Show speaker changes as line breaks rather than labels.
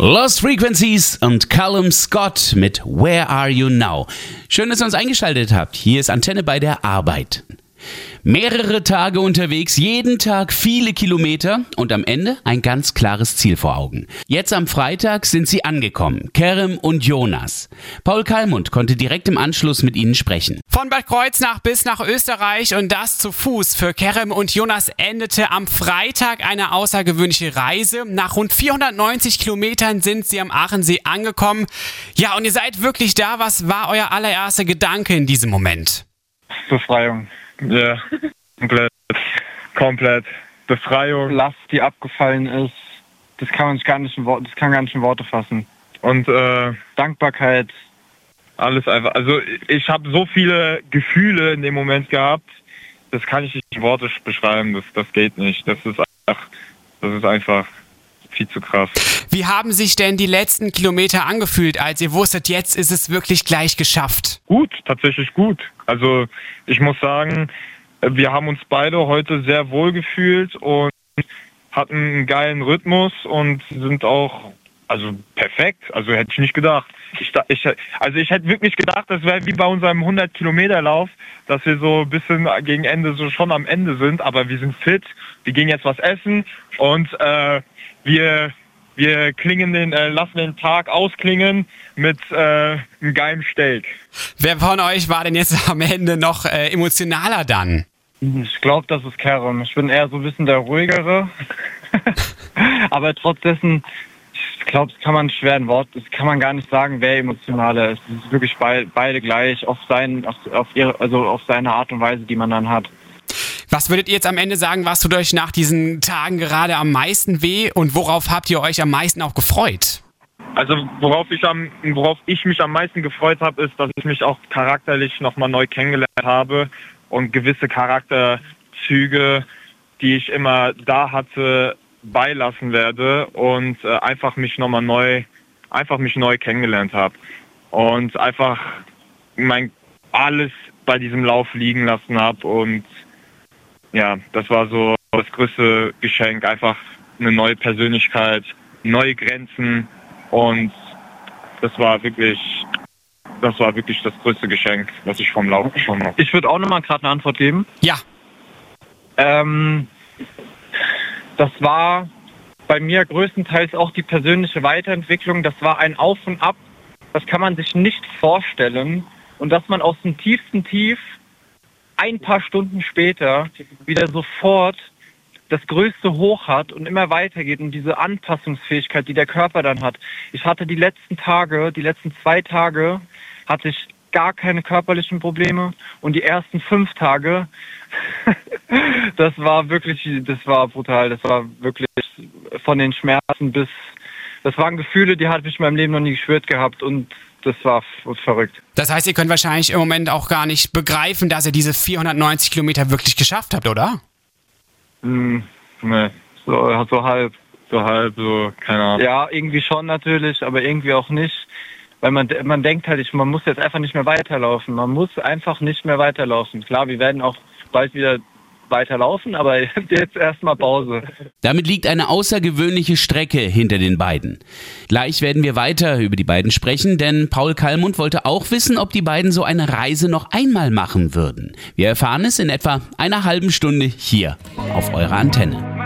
Lost Frequencies und Callum Scott mit Where Are You Now? Schön, dass ihr uns eingeschaltet habt. Hier ist Antenne bei der Arbeit. Mehrere Tage unterwegs, jeden Tag viele Kilometer und am Ende ein ganz klares Ziel vor Augen. Jetzt am Freitag sind sie angekommen, Kerem und Jonas. Paul Kallmund konnte direkt im Anschluss mit ihnen sprechen.
Von Bad Kreuznach bis nach Österreich und das zu Fuß. Für Kerem und Jonas endete am Freitag eine außergewöhnliche Reise. Nach rund 490 Kilometern sind sie am Aachensee angekommen. Ja, und ihr seid wirklich da. Was war euer allererster Gedanke in diesem Moment?
Befreiung.
Ja, komplett. Befreiung.
Last, die abgefallen ist, das kann gar nicht in Worte fassen.
Und
Dankbarkeit.
Alles einfach. Also ich habe so viele Gefühle in dem Moment gehabt, das kann ich nicht in Worte beschreiben. Das geht nicht. Das ist einfach viel zu krass.
Wie haben sich denn die letzten Kilometer angefühlt, als ihr wusstet, jetzt ist es wirklich gleich geschafft?
Gut, tatsächlich gut. Also ich muss sagen, wir haben uns beide heute sehr wohl gefühlt und hatten einen geilen Rhythmus und sind auch perfekt. Also hätte ich nicht gedacht. Ich hätte wirklich gedacht, das wäre wie bei unserem 100-Kilometer-Lauf, dass wir so ein bisschen gegen Ende so schon am Ende sind, aber wir sind fit, wir gehen jetzt was essen und wir lassen den Tag ausklingen mit einem geilen Steak.
Wer von euch war denn jetzt am Ende noch emotionaler dann?
Ich glaube, das ist Kerem. Ich bin eher so ein bisschen der Ruhigere. Aber trotz dessen, ich glaube, das kann man schwer in Wort, das kann man gar nicht sagen, wer emotionaler ist. Es ist wirklich beide gleich auf seine Art und Weise, die man dann hat.
Was würdet ihr jetzt am Ende sagen, was tut euch nach diesen Tagen gerade am meisten weh und worauf habt ihr euch am meisten auch gefreut?
Also worauf ich mich am meisten gefreut habe, ist, dass ich mich auch charakterlich nochmal neu kennengelernt habe und gewisse Charakterzüge, die ich immer da hatte, beilassen werde und einfach mich neu kennengelernt habe und einfach alles bei diesem Lauf liegen lassen habe und ja, das war so das größte Geschenk, einfach eine neue Persönlichkeit, neue Grenzen und das war wirklich das größte Geschenk, was ich vom Lauf bekommen habe.
Ich würde auch nochmal gerade eine Antwort geben.
Ja.
Das war bei mir größtenteils auch die persönliche Weiterentwicklung. Das war ein Auf und Ab, das kann man sich nicht vorstellen. Und dass man aus dem tiefsten Tief ein paar Stunden später wieder sofort das größte Hoch hat und immer weitergeht und diese Anpassungsfähigkeit, die der Körper dann hat. Ich hatte die letzten 2 Tage, hatte ich gar keine körperlichen Probleme und die ersten 5 Tage, das war brutal. Das war wirklich von den Schmerzen das waren Gefühle, die hatte ich in meinem Leben noch nie gespürt gehabt und das war verrückt.
Das heißt, ihr könnt wahrscheinlich im Moment auch gar nicht begreifen, dass ihr diese 490 Kilometer wirklich geschafft habt, oder?
Nee, so halb, keine Ahnung.
Ja, irgendwie schon natürlich, aber irgendwie auch nicht. Weil man denkt halt, man muss jetzt einfach nicht mehr weiterlaufen. Man muss einfach nicht mehr weiterlaufen. Klar, wir werden auch bald wieder weiterlaufen, aber jetzt erstmal Pause.
Damit liegt eine außergewöhnliche Strecke hinter den beiden. Gleich werden wir weiter über die beiden sprechen, denn Paul Kallmund wollte auch wissen, ob die beiden so eine Reise noch einmal machen würden. Wir erfahren es in etwa einer halben Stunde hier auf eurer Antenne.